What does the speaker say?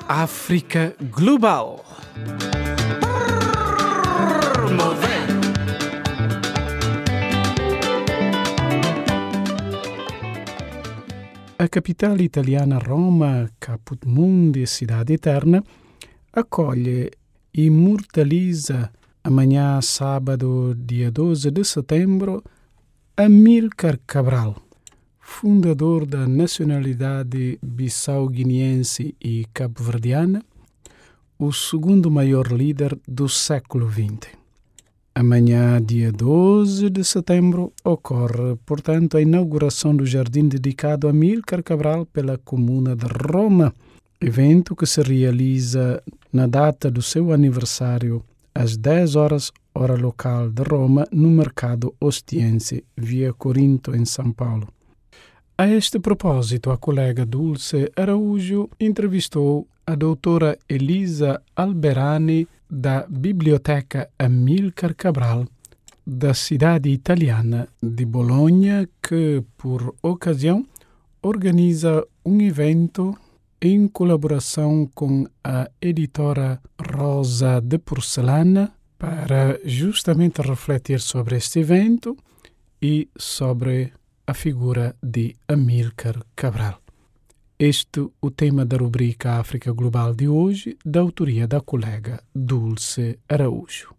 África Global. A capital italiana Roma, Caput Mundi, cidade eterna, acolhe e imortaliza amanhã, sábado, dia 12 de setembro, Amílcar Cabral, fundador da nacionalidade bissau-guineense e cabo-verdiana, o segundo maior líder do século XX. Amanhã, dia 12 de setembro, ocorre, portanto, a inauguração do jardim dedicado a Amílcar Cabral pela Comuna de Roma, evento que se realiza na data do seu aniversário, às 10 horas, hora local de Roma, no mercado ostiense, via Corinto, em São Paulo. A este propósito, a colega Dulce Araújo entrevistou a doutora Elisa Alberani, da Biblioteca Amílcar Cabral, da cidade italiana de Bolonha, que, por ocasião, organiza um evento em colaboração com a editora Rosa de Porcelana para justamente refletir sobre este evento e sobre a figura de Amílcar Cabral. Este é o tema da rubrica África Global de hoje, da autoria da colega Dulce Araújo.